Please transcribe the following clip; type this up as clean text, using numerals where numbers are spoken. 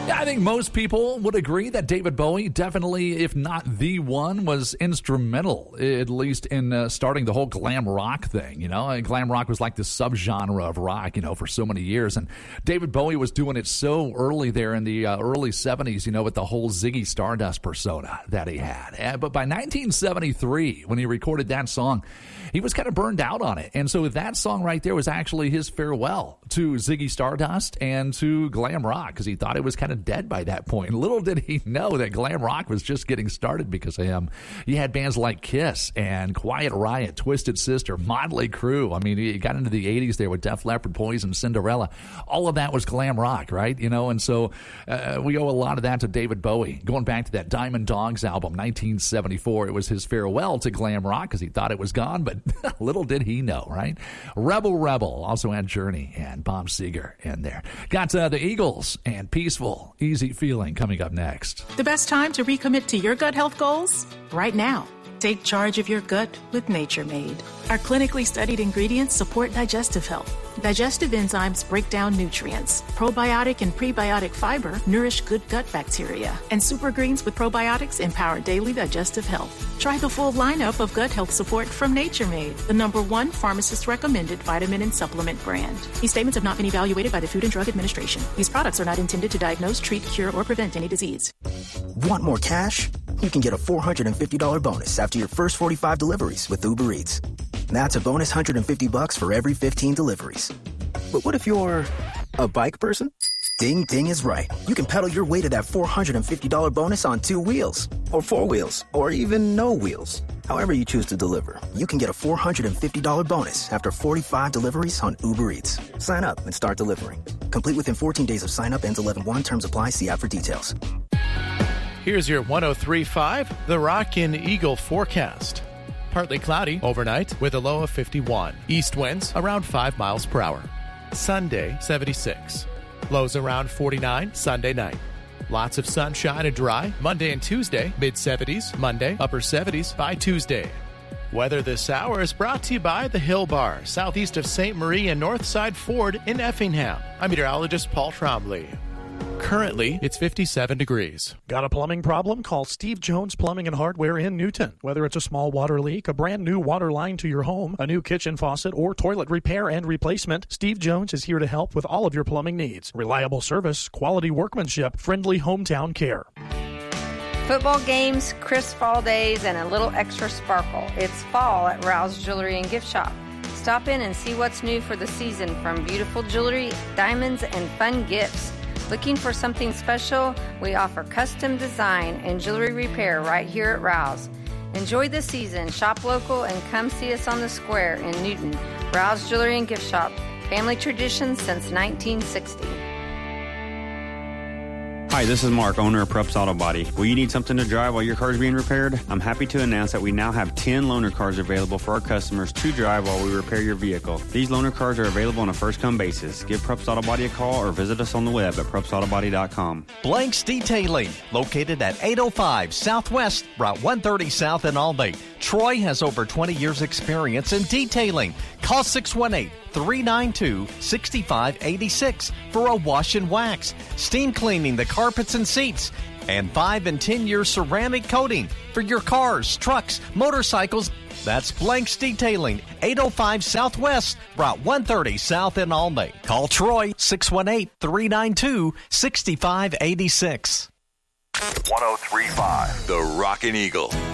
Yeah, I think most people would agree that David Bowie, definitely, if not the one, was instrumental, at least in starting the whole glam rock thing. Glam rock was like the subgenre of rock, for so many years. And David Bowie was doing it so early there in the early 70s, with the whole Ziggy Stardust persona that he had. But by 1973, when he recorded that song, he was kind of burned out on it. And so that song right there was actually his farewell to Ziggy Stardust and to glam rock, because he thought it was kind of dead by that point. Little did he know that glam rock was just getting started because of him. You had bands like Kiss and Quiet Riot, Twisted Sister, Motley Crue. I mean, he got into the 80s there with Def Leppard, Poison, Cinderella. All of that was glam rock, right? And so we owe a lot of that to David Bowie. Going back to that Diamond Dogs album, 1974, it was his farewell to glam rock because he thought it was gone, but little did he know, right? Rebel also had Journey and Bob Seger in there. Got the Eagles and Peaceful, Easy Feeling coming up next. The best time to recommit to your gut health goals? Right now. Take charge of your gut with Nature Made. Our clinically studied ingredients support digestive health. Digestive enzymes break down nutrients. Probiotic and prebiotic fiber nourish good gut bacteria. And super greens with probiotics empower daily digestive health. Try the full lineup of gut health support from Nature Made, the #1 pharmacist-recommended vitamin and supplement brand. These statements have not been evaluated by the Food and Drug Administration. These products are not intended to diagnose, treat, cure, or prevent any disease. Want more cash? You can get a $450 bonus after your first 45 deliveries with Uber Eats. That's a bonus $150 for every 15 deliveries. But what if you're a bike person? Ding Ding is right. You can pedal your way to that $450 bonus on 2 wheels, or 4 wheels, or even no wheels. However you choose to deliver, you can get a $450 bonus after 45 deliveries on Uber Eats. Sign up and start delivering. Complete within 14 days of sign up. Ends 11/1. Terms apply. See app for details. Here's your 103.5, the Rockin' Eagle forecast. Partly cloudy overnight with a low of 51. East winds around 5 miles per hour. Sunday, 76. Lows around 49 Sunday night. Lots of sunshine and dry. Monday and Tuesday, mid-70s. Monday, upper 70s by Tuesday. Weather this hour is brought to you by the Hill Bar, southeast of St. Marie and Northside Ford in Effingham. I'm meteorologist Paul Trombley. Currently, it's 57 degrees. Got a plumbing problem? Call Steve Jones Plumbing and Hardware in Newton. Whether it's a small water leak, a brand new water line to your home, a new kitchen faucet, or toilet repair and replacement, Steve Jones is here to help with all of your plumbing needs. Reliable service, quality workmanship, friendly hometown care. Football games, crisp fall days, and a little extra sparkle. It's fall at Rouse Jewelry and Gift Shop. Stop in and see what's new for the season, from beautiful jewelry, diamonds, and fun gifts. Looking for something special? We offer custom design and jewelry repair right here at Rouse. Enjoy the season, shop local, and come see us on the square in Newton. Rouse Jewelry and Gift Shop. Family tradition since 1960. Hi, this is Mark, owner of Prups Auto Body. Will you need something to drive while your car is being repaired? I'm happy to announce that we now have 10 loaner cars available for our customers to drive while we repair your vehicle. These loaner cars are available on a first-come basis. Give Prups Auto Body a call or visit us on the web at prupsautobody.com. Blank's Detailing, located at 805 Southwest, Route 130 South in Albany. Troy has over 20 years' experience in detailing. Call 618-392-6586 for a wash and wax, steam cleaning the carpets and seats, and 5 and 10-year ceramic coating for your cars, trucks, motorcycles. That's Blank's Detailing, 805 Southwest, Route 130 South in Albany. Call Troy, 618-392-6586. 103.5, the Rockin' Eagle.